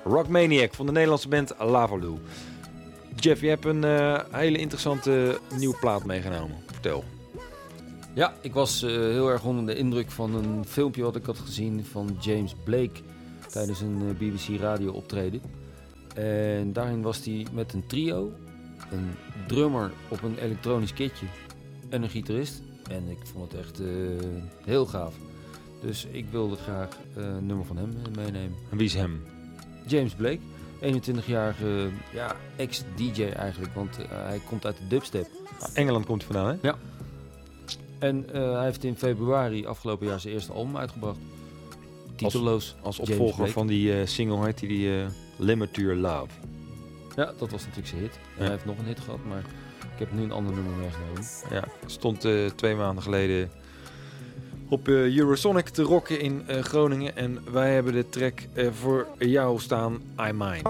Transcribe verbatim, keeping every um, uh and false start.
Rockmaniac van de Nederlandse band Lavaloo. Jeff, je hebt een uh, hele interessante nieuwe plaat meegenomen. Vertel. Ja, ik was uh, heel erg onder de indruk van een filmpje wat ik had gezien van James Blake tijdens een uh, B B C radio optreden. En daarin was hij met een trio, een drummer op een elektronisch kitje en een gitarist. En ik vond het echt uh, heel gaaf. Dus ik wilde graag uh, een nummer van hem uh, meenemen. En wie is hem? James Blake, eenentwintigjarige ja, ex-D J eigenlijk, want uh, hij komt uit de dubstep. Nou, Engeland komt hij vandaan, hè? Ja. En uh, hij heeft in februari afgelopen jaar zijn eerste album uitgebracht. Titeloos. Als, als opvolger van die uh, single heet die uh, Limit to Your Love. Ja, dat was natuurlijk zijn hit. En ja. Hij heeft nog een hit gehad, maar ik heb nu een ander nummer meegenomen. Ja, stond uh, twee maanden geleden op uh, Eurosonic te rocken in uh, Groningen. En wij hebben de track uh, voor jou staan, I Mine.